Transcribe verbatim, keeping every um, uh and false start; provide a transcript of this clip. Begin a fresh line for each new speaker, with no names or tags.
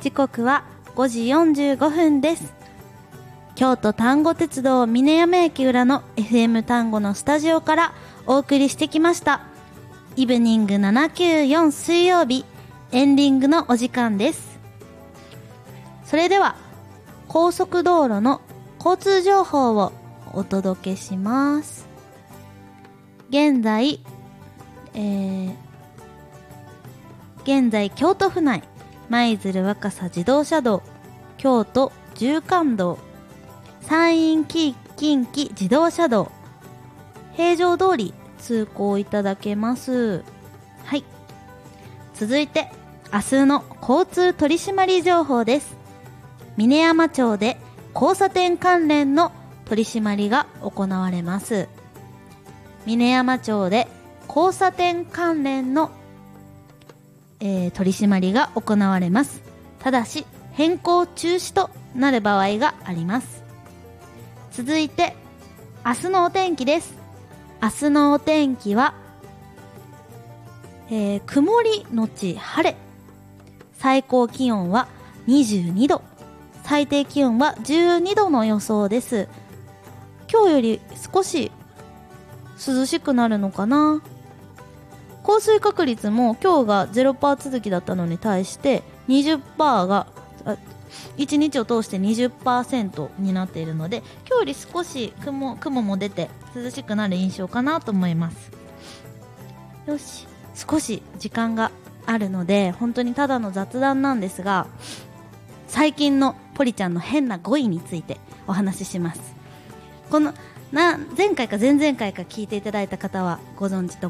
時刻はごじよんじゅうごふんです。京都丹後鉄道峰山駅裏の エフエム 丹後のスタジオからお送りしてきましたイブニングななきゅうよん水曜日エンディングのお時間です。それでは高速道路の交通情報をお届けします。現在、えー、現在京都府内舞鶴若狭自動車道、京都縦貫道、山陰近畿自動車道、平常通り通行いただけます。はい。続いて明日の交通取締り情報です。峰山町で交差点関連の取り締まりが行われます。峰山町で交差点関連の、えー、取り締まりが行われます。ただし変更中止となる場合があります。続いて明日のお天気です。明日のお天気は、えー、曇りのち晴れ、最高気温はにじゅうにど、最低気温はじゅうにどの予想です。今日より少し涼しくなるのかな。降水確率も今日が ゼロパーセント 続きだったのに対して にじゅっパーセント がいちにちを通して にじゅっパーセント になっているので、今日より少し 雲, 雲も出て涼しくなる印象かなと思います。よし、少し時間があるので本当にただの雑談なんですが、最近のポリちゃんの変な語彙についてお話しします。このな前回か前々回か聞いていただいた方はご存知と